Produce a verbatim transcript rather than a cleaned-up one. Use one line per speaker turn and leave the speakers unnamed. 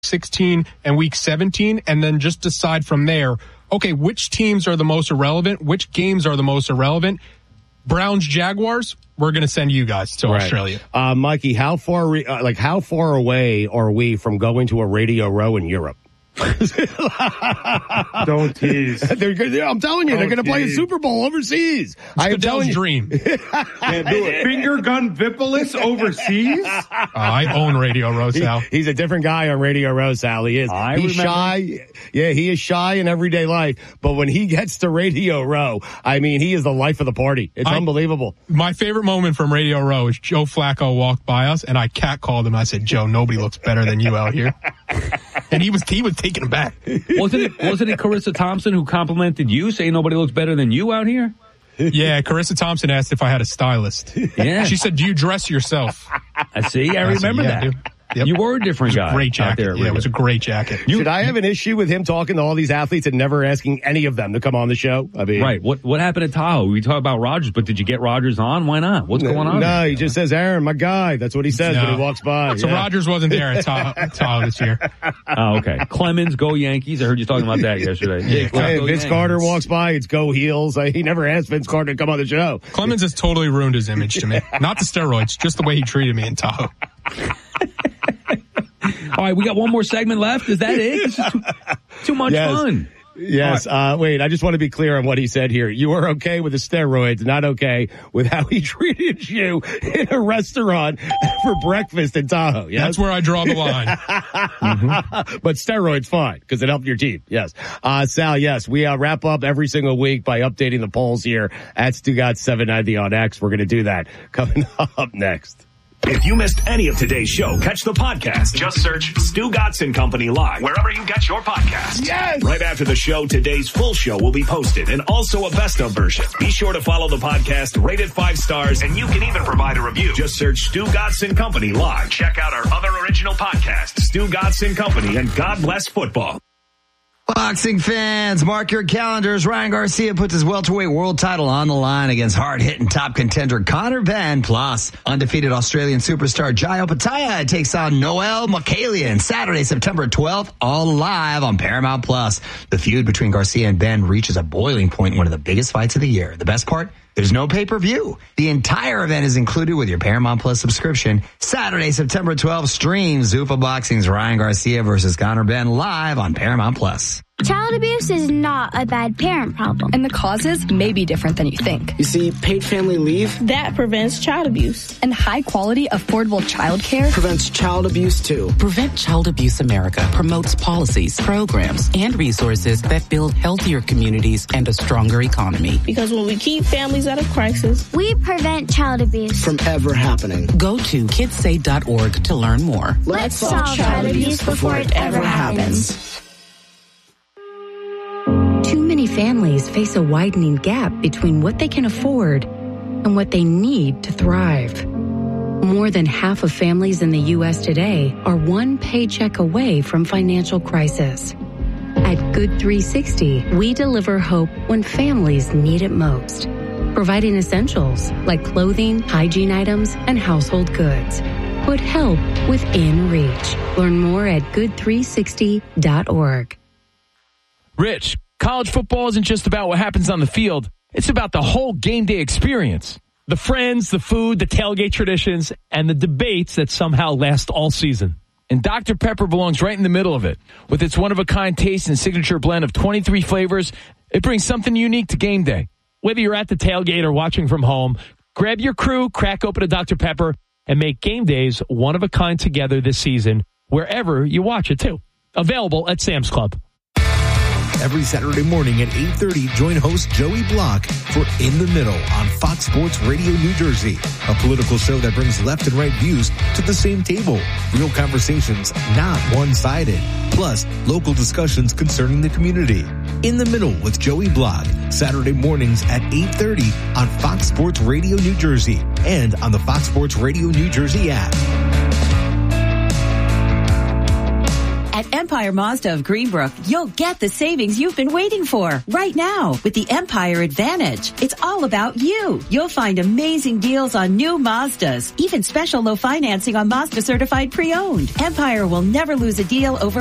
sixteen and week seventeen, and then just decide from there, okay, which teams are the most irrelevant, which games are the most irrelevant. Browns, Jaguars, we're going to send you guys to right. Australia.
Uh, Mikey, how far, re- uh, like, how far away are we from going to a Radio Row in Europe?
Don't tease.
They're, they're, I'm telling you, Don't they're going to play a Super Bowl overseas.
It's
I am telling you.
dream.
Can't do it. Finger gun Vipolis overseas?
Uh, I own Radio Row, Sal.
He, he's a different guy on Radio Row, Sal. He is.
I
he's
remember.
shy. Yeah, he is shy in everyday life. But when he gets to Radio Row, I mean, he is the life of the party. It's I, unbelievable.
My favorite moment from Radio Row is Joe Flacco walked by us, and I catcalled him. I said, Joe, nobody looks better than you out here. And he was he was taking him back.
Wasn't it wasn't it Carissa Thompson who complimented you, saying nobody looks better than you out here?
Yeah, Carissa Thompson asked if I had a stylist.
Yeah.
She said, do you dress yourself?
I see. I, I remember said, yeah, that. Dude. Yep. You were a different guy.
Great jacket.
Out there,
yeah, it was a great jacket.
You, Should I have an issue with him talking to all these athletes and never asking any of them to come on the show? I mean,
right. What what happened at Tahoe? We talk about Rodgers, but did you get Rodgers on? Why not? What's
no,
going on?
No,
there?
he just says, Aaron, my guy. That's what he says no. when he walks by.
So
yeah.
Rodgers wasn't there at Tahoe, Tahoe this year.
Oh, okay. Clemens, go Yankees. I heard you talking about that yesterday.
Yeah, hey, Vince Yankees. Carter walks by. It's go Heels. I, he never asked Vince Carter to come on the show.
Clemens has totally ruined his image to me. Not the steroids, just the way he treated me in Tahoe.
All right, we got one more segment left. Is that it? This is too, too much
yes.
fun.
Yes. Right. Uh, wait, I just want to be clear on what he said here. You are okay with the steroids, not okay with how he treated you in a restaurant for breakfast in Tahoe. Yes?
That's where I draw the line.
mm-hmm. But steroids, fine, because it helped your team. Yes. Uh, Sal, yes, we uh, wrap up every single week by updating the polls here at Stugotz seven ninety on X. We're going to do that coming up next.
If you missed any of today's show, catch the podcast. Just search Stugotz and Company Live wherever you get your podcasts.
Yes!
Right after the show, today's full show will be posted and also a best of version. Be sure to follow the podcast, rate it five stars, and you can even provide a review. Just search Stugotz and Company Live. Check out our other original podcasts, Stugotz and Company and God Bless Football.
Boxing fans, mark your calendars. Ryan Garcia puts his welterweight world title on the line against hard-hitting top contender Conor Benn. Plus, undefeated Australian superstar Jai Opetaia takes on Noel Mikaelian Saturday, September twelfth, all live on Paramount Plus. The feud between Garcia and Benn reaches a boiling point in one of the biggest fights of the year. The best part? There's no pay-per-view. The entire event is included with your Paramount Plus subscription. Saturday, September twelfth, stream Zuffa Boxing's Ryan Garcia versus Conor Benn live on Paramount Plus.
Child abuse is not a bad parent problem.
And the causes may be different than you think.
You see, paid family leave,
that prevents child abuse. And high-quality, affordable child care
prevents child abuse, too.
Prevent Child Abuse America promotes policies, programs, and resources that build healthier communities and a stronger economy.
Because when we keep families out of crisis,
we prevent child abuse
from ever happening.
Go to kids say dot org to learn more.
Let's, Let's solve child, child abuse before it ever happens. happens.
Too many families face a widening gap between what they can afford and what they need to thrive. More than half of families in the U S today are one paycheck away from financial crisis. At Good three sixty, we deliver hope when families need it most, providing essentials like clothing, hygiene items, and household goods. Put help within reach. Learn more at good three sixty dot org.
Rich, college football isn't just about what happens on the field. It's about the whole game day experience. The friends, the food, the tailgate traditions, and the debates that somehow last all season. And Doctor Pepper belongs right in the middle of it. With its one-of-a-kind taste and signature blend of twenty-three flavors, it brings something unique to game day. Whether you're at the tailgate or watching from home, grab your crew, crack open a Doctor Pepper, and make game days one-of-a-kind together this season, wherever you watch it, too. Available at Sam's Club.
Every Saturday morning at eight thirty, join host Joey Block for In the Middle on Fox Sports Radio New Jersey, a political show that brings left and right views to the same table. Real conversations, not one-sided. Plus, local discussions concerning the community. In the Middle with Joey Block, Saturday mornings at eight thirty on Fox Sports Radio New Jersey and on the Fox Sports Radio New Jersey app.
At Empire Mazda of Greenbrook, you'll get the savings you've been waiting for right now with the Empire Advantage. It's all about you. You'll find amazing deals on new Mazdas, even special low financing on Mazda certified pre-owned. Empire will never lose a deal over